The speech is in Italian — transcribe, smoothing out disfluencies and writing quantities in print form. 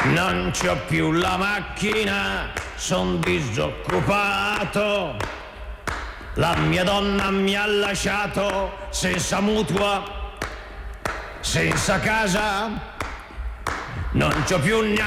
Non c'ho più la macchina, son disoccupato. La mia donna mi ha lasciato senza mutua, senza casa. Non c'ho più neanche